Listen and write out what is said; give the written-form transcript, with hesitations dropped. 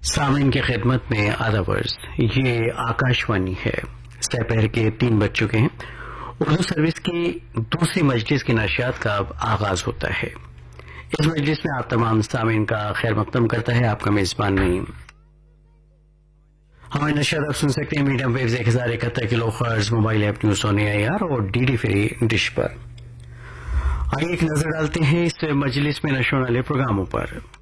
सामीन की खिदमत में आदाब अर्ज़। ये आकाशवाणी है। दोपहर के 3 बज चुके हैं। उर्दू सर्विस की दूसरी मजलिस की नशियात का अब आगाज होता है। इस मजलिस में आप तमाम सामीन का खैर मकदम करता है आपका मेजबान नईम। हमारी नशियात आप सुन सकते हैं medium waves 1071 kilohertz, mobile app news on AIR और डीडी फ्री डिश पर। आइए एक नजर डालते हैं इस मजलिस में नशर वाले प्रोग्रामों पर।